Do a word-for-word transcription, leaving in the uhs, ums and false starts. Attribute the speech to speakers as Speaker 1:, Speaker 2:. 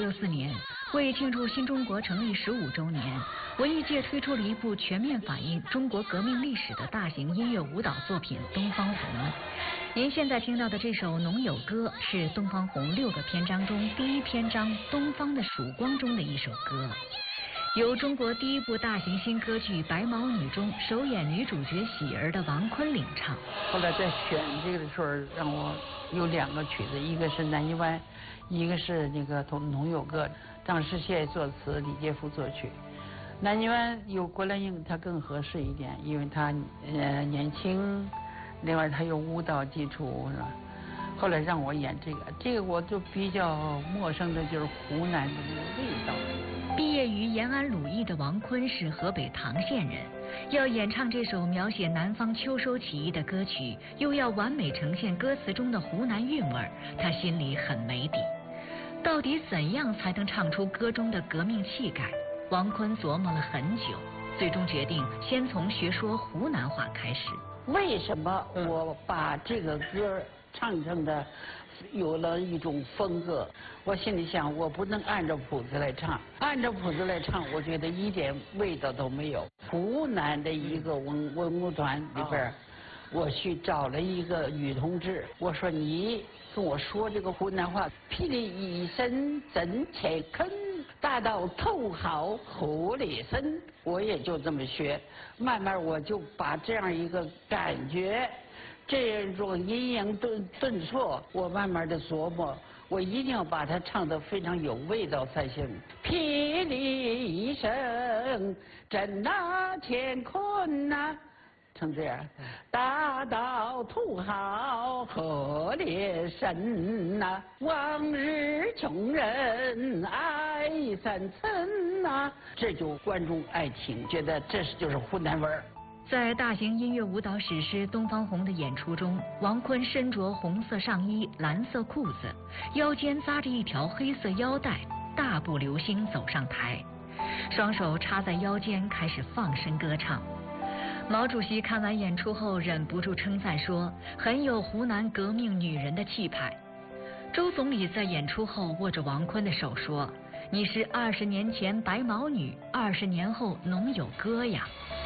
Speaker 1: 六四年，为庆祝新中国成立十五周年，文艺界推出了一部全面反映中国革命历史的大型音乐舞蹈作品《东方红》。您现在听到的这首《农友歌》是《东方红》六个篇章中第一篇章《东方的曙光》中的一首歌，由中国第一部大型新歌剧《白毛女》中首演女主角喜儿的王坤领唱。
Speaker 2: 后来在选这个的时候，让我有两个曲子，一个是《南泥湾》，一个是那个《农友歌》，张世宪作词，李杰夫作曲。南泥湾有郭兰英，她更合适一点，因为她呃年轻，另外她有舞蹈基础，是吧？后来让我演这个，这个我就比较陌生的就是湖南的那个味道。
Speaker 1: 毕业于延安鲁艺的王坤是河北唐县人，要演唱这首描写南方秋收起义的歌曲，又要完美呈现歌词中的湖南韵味，他心里很没底。到底怎样才能唱出歌中的革命气概？王坤琢磨了很久，最终决定先从学说湖南话开始。
Speaker 2: 为什么我把这个歌唱成的有了一种风格？我心里想，我不能按照谱子来唱，按照谱子来唱，我觉得一点味道都没有。湖南的一个文文工团里边，我去找了一个女同志，我说你跟我说这个湖南话，霹雳一声震乾坤，大到头好河里深，我也就这么学，慢慢我就把这样一个感觉。这种阴阳顿顿挫，我慢慢的琢磨，我一定要把它唱得非常有味道才行。霹雳一声震那乾坤呐，成这样。大到土豪河里深呐，往日穷人爱三层呐，这就观众爱听，觉得这是就是湖南味儿。
Speaker 1: 在大型音乐舞蹈史诗《东方红》的演出中，王坤身着红色上衣、蓝色裤子，腰间扎着一条黑色腰带，大步流星走上台，双手插在腰间，开始放声歌唱。毛主席看完演出后，忍不住称赞说：“很有湖南革命女人的气派。”周总理在演出后握着王坤的手说：“你是二十年前白毛女，二十年后农友歌呀。”